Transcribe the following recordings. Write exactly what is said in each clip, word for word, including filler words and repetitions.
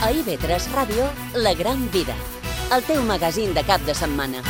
A I V tres Ràdio, La Gran Vida, el teu magazín de cap de setmana.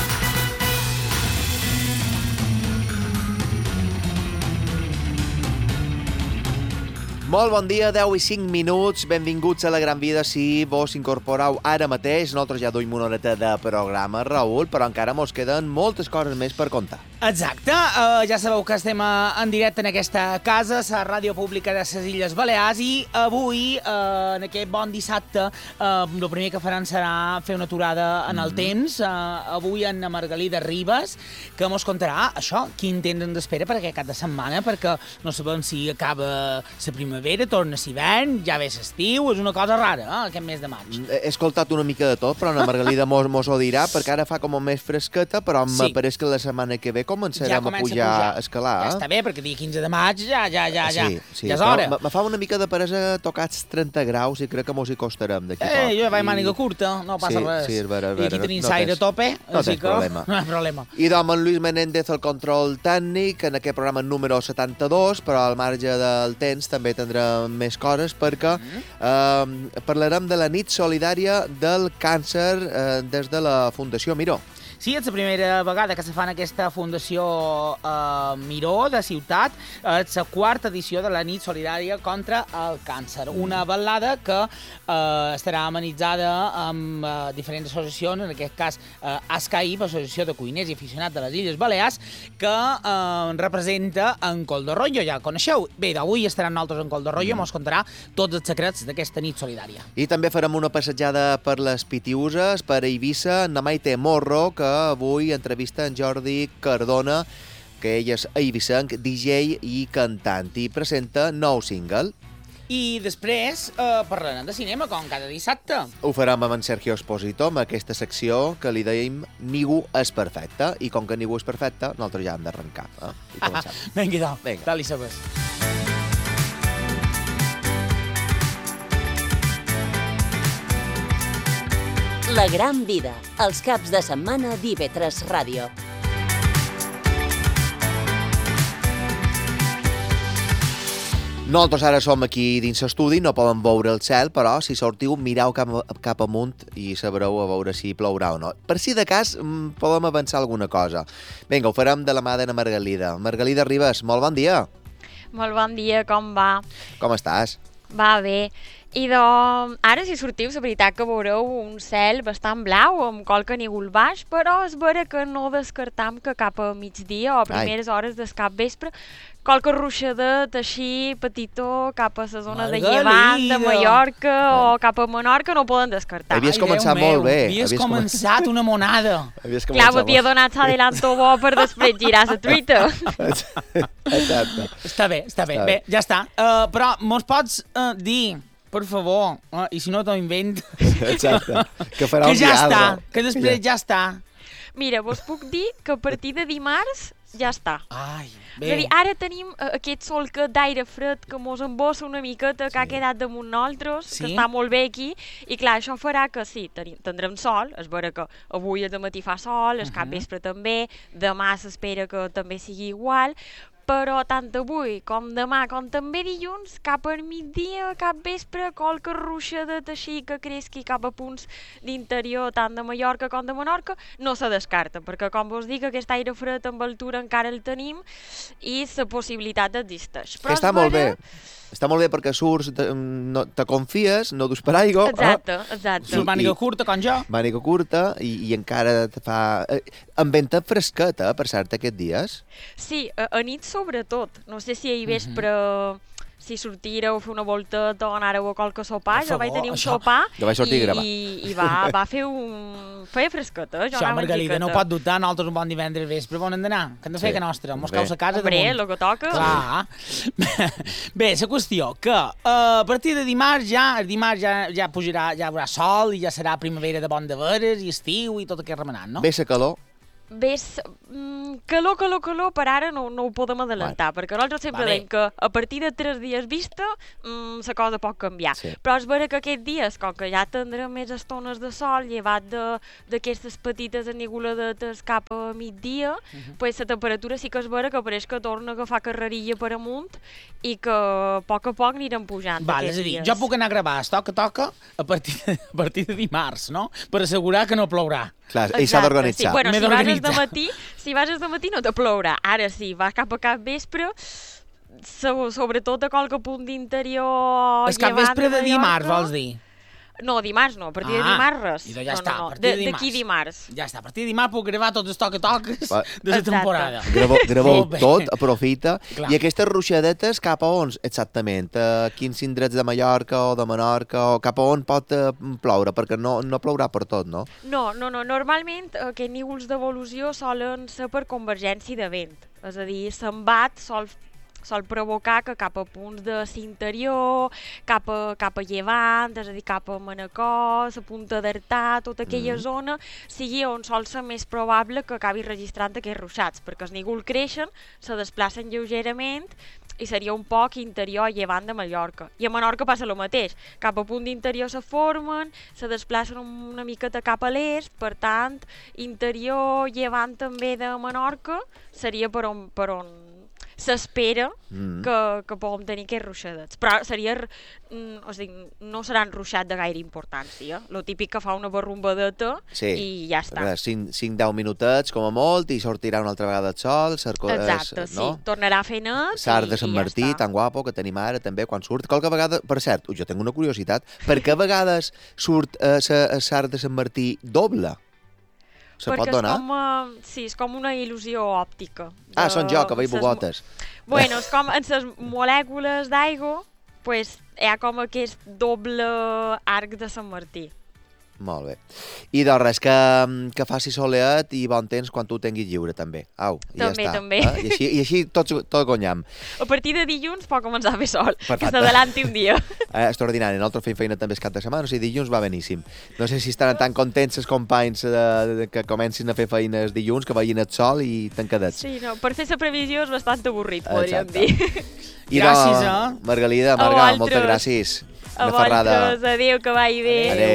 Molt bon dia, deu i cinc minuts, benvinguts a La Gran Vida. Si vos incorporeu ara mateix, nosaltres ja duim una horeta de programa, Raül, però encara mos queden moltes coses més per contar. Exacte, uh, ja sabeu que estem uh, en directe en aquesta casa, la Ràdio Pública de les Illes Balears, i avui, uh, en aquest bon dissabte, uh, el primer que faran serà fer una aturada en el mm. temps. Uh, avui en Margalida Ribas, que mos contarà això, quin temps ens espera per aquest cap de setmana, perquè no sabem si acaba la primavera, torna l'hivern, ja ve l'estiu, és una cosa rara, eh, aquest mes de maig. He escoltat una mica de tot, però la Margalida mos, mos ho dirà, perquè ara fa com més fresqueta, però sí. M'apareix que la setmana que ve començarem ja a pujar, a pujar, a escalar. Ja està bé, perquè dia quinze de maig ja, ja, ja, ja, sí, sí, ja és hora. Me fa una mica de peresa tocar els trenta graus i crec que mos hi costarem d'aquí eh, poc. Jo vaig màniga curta, no passa sí, res. Sí, és vera, vera. I aquí tenim l'aire a tope, no així que problema. no hi ha problema. I doncs en Lluís Menéndez el control tècnic, en aquest programa número setanta-dos, però al marge del temps també tindrem més coses, perquè mm-hmm. eh, parlarem de la nit solidària del càncer eh, des de la Fundació Miró. Sí, és la primera vegada que se fa en aquesta Fundació eh, Miró de Ciutat. És la quarta edició de la nit solidària contra el càncer. Una velada que eh, estarà amenitzada amb eh, diferents associacions, en aquest cas eh, ASCAIP, Associació de Cuiners i Aficionats de les Illes Balears, que eh, representa en Colderroyo, ja el coneixeu. Bé, d'avui estaran nosaltres en Colderroyo, mm. ens contarà tots els secrets d'aquesta nit solidària. I també farem una passejada per les Pitiuses, per Eivissa, en Maite Morro, que avui entrevista en Jordi Cardona, que ell és eivissenc, D J i cantant, i presenta nou single. I després eh, parlarem de cinema, com cada dissabte. Ho farem amb en Sergio Esposito, amb aquesta secció que li dèiem Ningú és perfecte, i com que ningú és perfecte, nosaltres ja hem d'arrencar. Eh? I comencem. Vinga, doncs, Vinga. Tal i sabes. La Gran Vida, els caps de setmana d'I V tres Ràdio. Nosaltres ara som aquí dins l'estudi, no podem veure el cel, però si sortiu, mireu cap, cap amunt i sabreu a veure si plourà o no. Per si de cas, podem avançar alguna cosa. Vinga, ho farem de la mà de la Margalida. Margalida Ribas, molt bon dia. Molt bon dia, com va? Com estàs? Va bé. I doncs, ara si sortiu, la veritat que veureu un cel bastant blau, amb qualque nígol baix, però és vera que no descartam que cap a migdia o a primeres Ai. hores del cap vespre, qualque ruixadet així, petitó, cap a la zona Margalida. de Llevant, de Mallorca Ai. o cap a Menorca, no ho poden descartar. Havies començat Ai, molt bé. Havies, Havies començat una monada. Clar, m'havia donat l'adelanto bo per després girar a Twitter. Exacte. Està bé, està bé. Està bé, ja està. Uh, però mos pots uh, dir... Per favor, uh, i si no t'ho invent... Exacte, que farà un que ja diada. està, que després ja. ja està. Mira, vos puc dir que a partir de dimarts ja està. Ai, bé. És a dir, ara tenim uh, aquest sol que d'aire fred que mos embossa una miqueta, que sí. ha quedat damunt nosaltres, sí? que està molt bé aquí, i clar, això farà que sí, tindrem sol, és vera que avui al matí fa sol, el uh -huh. cap vespre també, demà s'espera que també sigui igual, però tant avui com demà, com també dilluns, cap al migdia, cap vespre, qualque ruixadet així que cresqui cap a punts d'interior, tant de Mallorca com de Menorca, no se descarta, perquè com vos dic, aquest aire fred amb altura encara el tenim i la possibilitat existeix. Però està molt bé. Està molt bé perquè surts, te, no, te confies, no dus per aigua. Exacte, eh? exacte. Surts màniga curta, com jo. Màniga curta i, i encara te fa... Eh, amb venta fresqueta, per cert, aquests dies. Sí, a, a nit sobretot. No sé si ahir vespre... Uh-huh. si sortireu a fer una volta o anàreu a qualque sopar, jo vaig tenir un això, sopar i, i, i va, va fer un... feia fresqueta. Jo això, Margalida, no pot dubtar, nosaltres un bon divendres vespre, on hem d'anar? Que hem de fer sí. que nostra, mos cau a casa Hombre, damunt. el que toca. Clar. Bé, la qüestió que uh, a partir de dimarts ja, el dimarts ja, ja pujarà, ja haurà sol i ja serà primavera de bon de veres i estiu i tot aquest remenat, no? Ve la calor. ves mm, calor, calor, calor, per ara no, no ho podem adelantar, bueno. perquè nosaltres sempre vale. dèiem que a partir de tres dies vista mm, la cosa pot canviar. Sí. Però és vera que aquests dies, com que ja tindrem més estones de sol, llevat d'aquestes petites eniguladetes cap a migdia, uh -huh. pues la temperatura sí que és vera que pareix que torna a agafar carrerilla per amunt i que a poc a poc anirem pujant. Val, és a dir, jo puc anar a gravar es toca toca a partir de, a partir de dimarts, no? Per assegurar que no plourà. Clar, i s'ha d'organitzar. Sí, bueno, si vas de matí, si vas de matí no te plourà. Ara sí, vas cap a cap vespre, so, sobretot a qualque punt d'interior... És cap vespre de dimarts, vols dir? No, dimarts no, a partir ah, de dimarts res. I ja no, està, no, no. a partir de, de dimarts. D'aquí dimarts. Ja està, a partir de dimarts puc gravar tots els toca-toques de la temporada. Graveu, graveu tot, aprofita. Clar. I aquestes ruixadetes cap a on exactament? A quins indrets de Mallorca o de Menorca o cap a on pot uh, ploure? Perquè no, no plourà per tot, no? No, no, no. Normalment aquests nívols d'evolució solen ser per convergència de vent. És a dir, s'embat, sol sol provocar que cap a punts de l'interior, cap, a, cap a llevant, és a dir, cap a Manacor, la punta d'Artà, tota aquella mm. zona, sigui on sol ser més probable que acabi registrant aquests ruixats, perquè els nívols creixen, se desplacen lleugerament i seria un poc interior llevant de Mallorca. I a Menorca passa el mateix, cap a punt d'interior se formen, se desplacen una miqueta cap a l'est, per tant, interior llevant també de Menorca seria per on, per on s'espera mm. que, que puguem tenir aquests ruixadets. Però seria, mm, o sigui, no seran ruixats de gaire importància. Lo típic que fa una barrumbadeta sí. i ja està. cinc deu minutets, com a molt, i sortirà una altra vegada el sol. Cerco, Exacte, és, no? sí. Tornarà a fer net Sart de Sant i Martí, ja tan guapo, que tenim ara també, quan surt. Qualque vegada, per cert, jo tinc una curiositat, per què a vegades surt eh, la Sart de Sant Martí doble? Se perquè pot donar? És com, uh, sí, és com una il·lusió òptica. De, ah, són jo, que veig bogotes. Bueno, és com en les molècules d'aigua, pues, hi ha com aquest doble arc de Sant Martí. Molt bé. I doncs res, que, que faci soleat i bon temps quan tu tinguis lliure, també. Au, i també, ja està. també. Eh? I així, i així tot, tot guanyam. A partir de dilluns pot començar a fer sol, Perfecte. Que s'adelanti un dia. Eh, extraordinari. Nosaltres fem feina també el cap de setmana, o sigui, dilluns va beníssim. No sé si estaran tan contents els companys de, de, que comencin a fer feines dilluns, que vagin el sol i tancadets. Sí, no, per fer la previsió és bastant avorrit, podríem Exacte. dir. I gràcies, eh? Margalida, Marga, moltes gràcies. A vosaltres, adéu, que vagi bé. Adéu.